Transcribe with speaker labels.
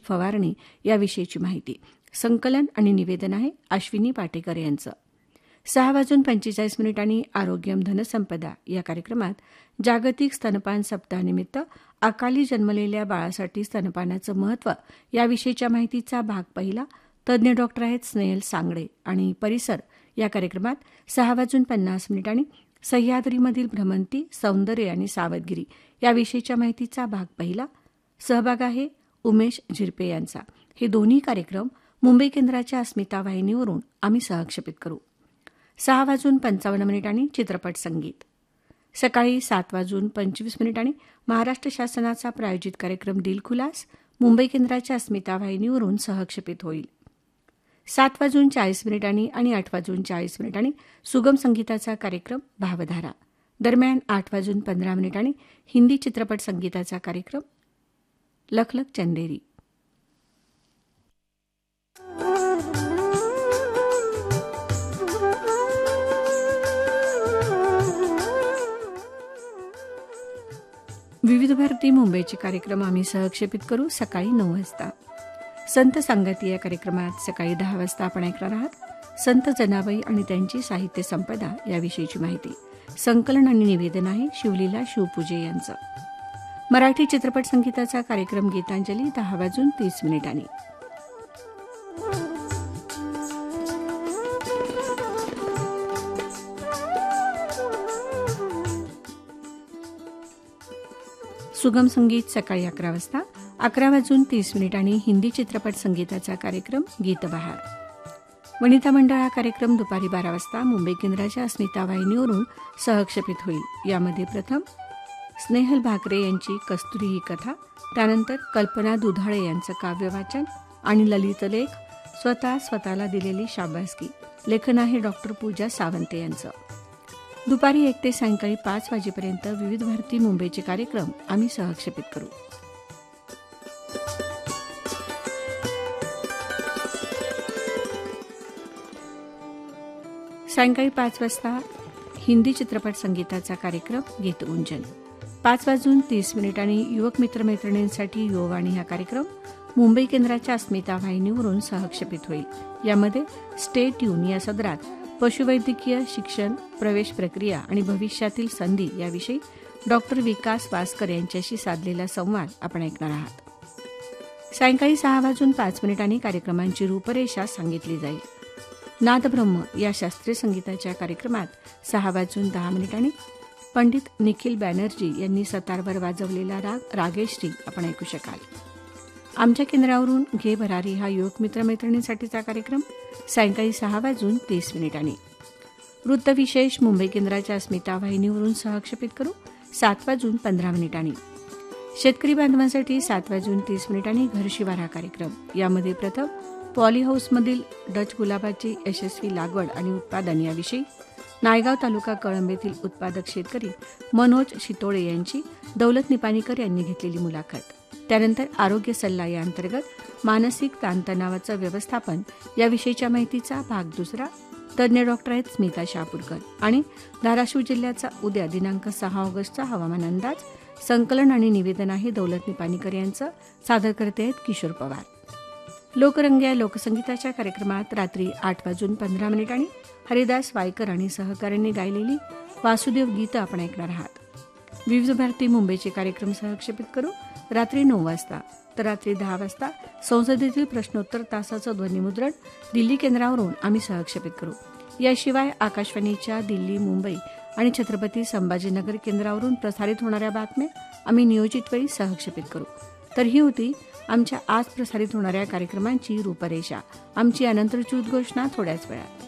Speaker 1: फवारणी याविषयीची माहिती. संकलन आणि निवेदन आहे अश्विनी पाटेकर यांचं. 6:45 आरोग्यम धनसंपदा या कार्यक्रमात जागतिक स्तनपान सप्ताहानिमित्त अकाली जन्मलेल्या बाळासाठी स्तनपानाचं महत्त्व याविषयीच्या माहितीचा भाग पहिला. तज्ज्ञ डॉक्टर आहेत स्नेहल सांगडे. आणि परिसर या कार्यक्रमात 6:50 सह्याद्रीमधील भ्रमंती, सौंदर्य आणि सावधगिरी याविषयीच्या माहितीचा भाग पहिला. सहभाग आहे उमेश झिरपे यांचा. हे दोन्ही कार्यक्रम मुंबई केंद्राच्या अस्मिता वाहिनीवरून आम्ही सहक्षेपित करू. 6:55 चित्रपट संगीत. सकाळी 7:25 महाराष्ट्र शासनाचा प्रायोजित कार्यक्रम दिलखुलास मुंबई केंद्राच्या अस्मिता वाहिनीवरून सहक्षेपित होईल. 7:40 आणि 8:40 सुगम संगीताचा कार्यक्रम भावधारा. दरम्यान 8:15 हिंदी चित्रपट संगीताचा कार्यक्रम लख लख चंदेरी. विविध भारती मुंबईचे कार्यक्रम आम्ही सहक्षेपित करू सकाळी 9 वाजता. संत संगती या कार्यक्रमात सकाळी 10 वाजता आपण ऐकणार आहात संत जनाबाई आणि त्यांची साहित्य संपदा याविषयीची माहिती. संकलन आणि निवेदन आहे शिवलीला शिवपूजे यांचं. मराठी चित्रपट संगीताचा कार्यक्रम गीतांजली 10:30. सुगम संगीत सकाळी 11 वाजता. 11:30 हिंदी चित्रपट संगीताचा कार्यक्रम गीतबहार. वनिता मंडळ हा कार्यक्रम दुपारी 12 वाजता मुंबई केंद्राच्या अस्मिता वाहिनीवरून सहक्षेपित होईल. यामध्ये प्रथम स्नेहल भाकरे यांची कस्तुरी ही कथा, त्यानंतर कल्पना दुधाळे यांचं काव्यवाचन आणि ललितलेख स्वतःला दिलेली शाबासकी. लेखन आहे डॉक्टर पूजा सावंत यांचं. दुपारी 1 ते सायंकाळी 5 वाजेपर्यंत विविध भारती मुंबईचे कार्यक्रम आम्ही सहक्षेपित करू. सायंकाळी 5 वाजता हिंदी चित्रपट संगीताचा कार्यक्रम गीतगुंजन. 5:30 युवक मित्रमैत्रिणींसाठी युववाणी हा कार्यक्रम मुंबई केंद्राच्या अस्मिता वाहिनीवरून सहक्षेपित होईल. यामध्ये स्टे ट्यून या सदरात पशुवैद्यकीय शिक्षण, प्रवेश प्रक्रिया आणि भविष्यातील संधी याविषयी डॉक्टर विकास वासकर यांच्याशी साधलेला संवाद आपण ऐकणार आहात. सायंकाळी 6:05 कार्यक्रमांची रूपरेषा सांगितली जाईल. नादब्रह्म या शास्त्रीय संगीताच्या कार्यक्रमात 6:10 पंडित निखिल बॅनर्जी यांनी सतारवर वाजवलेला राग रागेश्री आपण ऐकू शकाल. आमच्या केंद्रावरून घे भरारी हा युवक मित्रमैत्रिणींसाठीचा कार्यक्रम सायंकाळी 6:30. वृत्तविशेष मुंबई केंद्राच्या अस्मिता वाहिनीवरून सहक्षेपित करू 7:15. शेतकरी बांधवांसाठी 7:30 घरशिवार हा कार्यक्रम. यामध्ये प्रथम पॉलीहाऊसमधील डच गुलाबाची यशस्वी लागवड आणि उत्पादन याविषयी नायगाव तालुका कळंब येथील उत्पादक शेतकरी मनोज शितोळे यांची दौलत निपाणीकर यांनी घेतलेली मुलाखत. त्यानंतर आरोग्य सल्ला या अंतर्गत मानसिक ताणतणावाचं व्यवस्थापन याविषयीच्या माहितीचा भाग दुसरा. तज्ज्ञ डॉक्टर आहेत स्मिता शहापूरकर. आणि धाराशिव जिल्ह्याचा उद्या दिनांक 6 ऑगस्टचा हवामान अंदाज. संकलन आणि निवेदन आहे दौलत निपाणीकर यांचं. सादर करते आहेत किशोर पवार. लोकरंग या लोकसंगीताच्या कार्यक्रमात रात्री 8:15 हरिदास वायकर आणि सहकाऱ्यांनी गायलेली वासुदेव गीतं आपण ऐकणार आहात. विविध भारती मुंबईचे कार्यक्रम सहक्षेपित करू रात्री 9 वाजता. तर रात्री 10 वाजता संसदेतील प्रश्नोत्तर तासाचं ध्वनिमुद्रण दिल्ली केंद्रावरून आम्ही सहक्षेपित करू. याशिवाय आकाशवाणीच्या दिल्ली, मुंबई आणि छत्रपती संभाजीनगर केंद्रावरून प्रसारित होणाऱ्या बातम्या आम्ही नियोजित वेळी सहक्षेपित करू. तर ही होती आमच्या आज प्रसारित होणाऱ्या कार्यक्रमांची रूपरेषा. आमची अनंतरची उद्घोषणा थोड्याच वेळात.